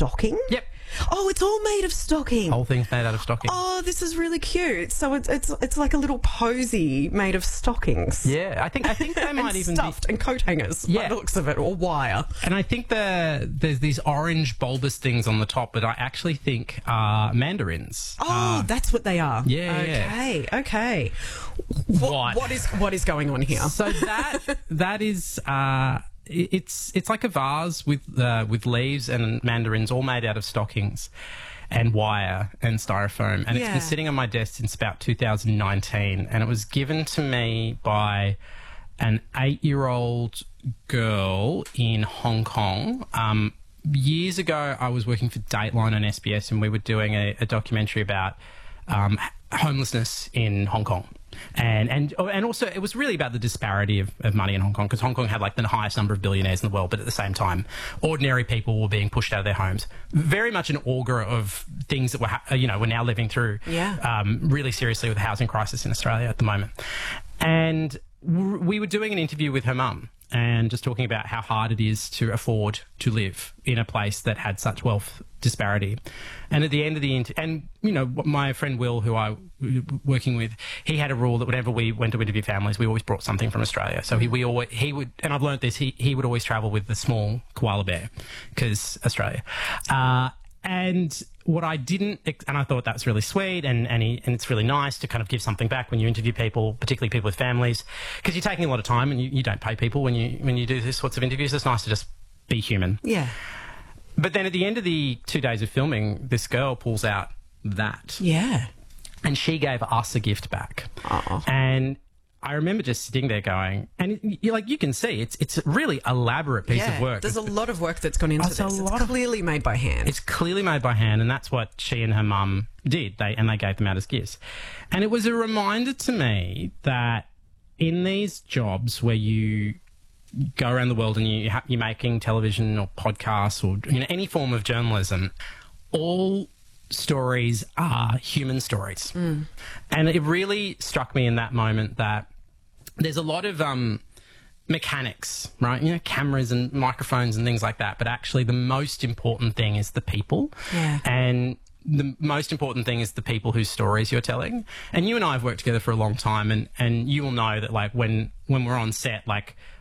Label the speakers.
Speaker 1: stocking?
Speaker 2: Yep.
Speaker 1: Oh, it's all made of stocking.
Speaker 2: Whole thing's made out of stocking.
Speaker 1: Oh, this is really cute. So it's like a little posy made of stockings.
Speaker 2: Yeah, I think they might even
Speaker 1: stuffed and coat hangers.
Speaker 2: Yeah.
Speaker 1: By the looks of it, or wire.
Speaker 2: And I think there's these orange bulbous things on the top that I actually think are mandarins.
Speaker 1: Oh, that's what they are.
Speaker 2: Yeah.
Speaker 1: Okay.
Speaker 2: What?
Speaker 1: What is going on here?
Speaker 2: So that is it's like a vase with leaves and mandarins all made out of stockings and wire and styrofoam, and it's been sitting on my desk since about 2019, and it was given to me by an 8-year-old girl in Hong Kong. Years ago, I was working for Dateline on SBS, and we were doing a documentary about homelessness in Hong Kong. And also, it was really about the disparity of money in Hong Kong, because Hong Kong had like the highest number of billionaires in the world, but at the same time, ordinary people were being pushed out of their homes. Very much an augur of things that we're now living through really seriously with the housing crisis in Australia at the moment. And we were doing an interview with her mum and just talking about how hard it is to afford to live in a place that had such wealth disparity. And at the end of the and my friend Will, who I was working with, he had a rule that whenever we went to interview families, we always brought something from Australia. So he would, and I've learnt this, he would always travel with the small koala bear, because Australia. And what I didn't, and I thought that's really sweet, and it's really nice to kind of give something back when you interview people, particularly people with families, because you're taking a lot of time and you don't pay people when you do these sorts of interviews. It's nice to just be human.
Speaker 1: Yeah.
Speaker 2: But then at the end of the 2 days of filming, this girl pulls out that.
Speaker 1: Yeah.
Speaker 2: And she gave us a gift back.
Speaker 1: Oh.
Speaker 2: And I remember just sitting there going, and you can see it's a really elaborate piece of work.
Speaker 1: There's a lot of work that's gone into this. It's clearly made by hand.
Speaker 2: It's clearly made by hand, and that's what she and her mum did. They gave them out as gifts. And it was a reminder to me that in these jobs where you go around the world and you're making television or podcasts or any form of journalism, all stories are human stories. And it really struck me in that moment that there's a lot of mechanics, right? Cameras and microphones and things like that. But actually the most important thing is the people.
Speaker 1: Yeah.
Speaker 2: And the most important thing is the people whose stories you're telling. And you and I have worked together for a long time, and you will know that, like, when we're on set, like,